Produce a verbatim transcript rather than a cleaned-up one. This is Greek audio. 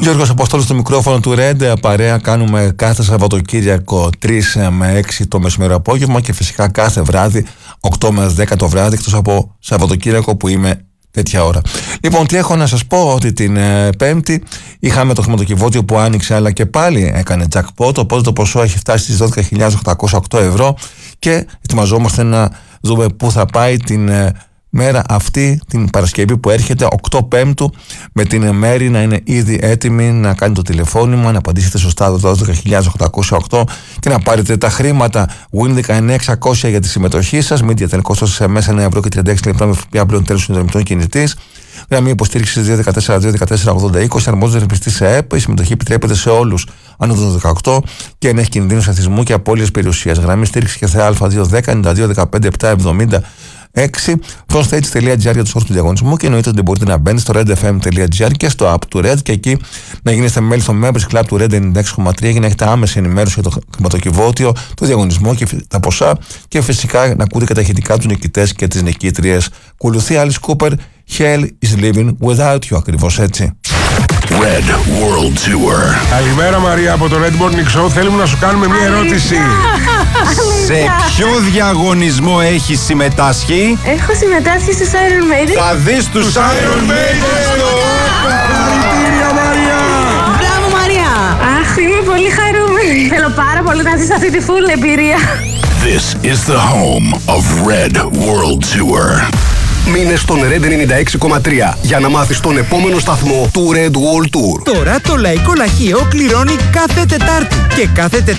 Γιώργος Αποστόλου στο μικρόφωνο του Red. Παρέα κάνουμε κάθε Σαββατοκύριακο τρεις με έξι το μεσημέριο απόγευμα και φυσικά κάθε βράδυ οκτώ με δέκα το βράδυ, εκτός από Σαββατοκύριακο που είμαι τέτοια ώρα. Λοιπόν, τι έχω να σας πω, ότι την ε, Πέμπτη είχαμε το χρηματοκιβώτιο που άνοιξε, αλλά και πάλι έκανε jackpot, οπότε το ποσό έχει φτάσει στις δώδεκα χιλιάδες οκτακόσια οκτώ ευρώ και ετοιμαζόμαστε να δούμε πού θα πάει την ε, μέρα αυτή, την Παρασκευή που έρχεται, οκτώ Πέμπτου, με την Μέρη να είναι ήδη έτοιμη να κάνει το τηλεφώνημα, να απαντήσετε σωστά το δώδεκα χιλιάδες οκτακόσια οκτώ και να πάρετε τα χρήματα. Win δεκαεννιά χιλιάδες εξακόσια για τη συμμετοχή σας. Media τελικόστος σε μέσα ένα ευρώ και τριάντα έξι λεπτά με ΦΠΑ πλέον τέλος συνδρομητών κινητής. Γραμμή υποστήριξη δύο ένα τέσσερα δύο ένα τέσσερα ογδόντα είκοσι. Αρμόδιος ρυθμιστής σε ΕΠ. Η συμμετοχή επιτρέπεται σε όλους άνω των δεκαοκτώ και ενέχει κινδύνους αθλητισμού και απώλειας περιουσίας. Γραμμή στήριξη και ΘΕΑ δύο δέκα ενενήντα δύο δεκαπέντε επτά εβδομήντα έξι. frontstage τελεία τζι άρ για τους όρους του διαγωνισμού και εννοείται ότι μπορείτε να μπαίνετε στο redfm τελεία τζι άρ και στο app του Red και εκεί να γίνεστε μέλη στο Members Club του Red ενενήντα έξι κόμμα τρία για να έχετε άμεση ενημέρωση για το χρηματοκιβώτιο, το διαγωνισμό και τα ποσά και φυσικά να ακούτε και τα ηχητικά τους νικητές και τις νικήτριες. Ακολουθεί Alice Cooper, Hell is living without you, ακριβώς έτσι. Red World Tour. Καλημέρα Μαρία από το Red Morning Show. Θέλουμε να σου κάνουμε μια ερώτηση. Σε ποιο διαγωνισμό έχεις συμμετάσχει? Έχω συμμετάσχει στους Iron Maiden. Θα δεις τους Iron Maiden στο Χαρητήρια Μαρία. Μπράβο Μαρία. Αχ, είμαι πολύ χαρούμενη. Θέλω πάρα πολύ να ζήσω αυτή τη full εμπειρία. This is the home of Red World Tour. Μείνε στον Red ενενήντα έξι κόμμα τρία για να μάθεις τον επόμενο σταθμό του Red World Tour. Τώρα το Λαϊκό Λαχείο κληρώνει κάθε Τετάρτη και κάθε Τετάρτη